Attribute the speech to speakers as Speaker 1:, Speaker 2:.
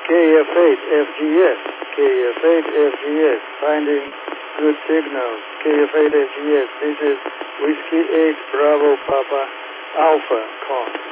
Speaker 1: KF8FGS, KF8FGS, finding good signals. KF8FGS, this is Whiskey 8 Bravo Papa Alpha call.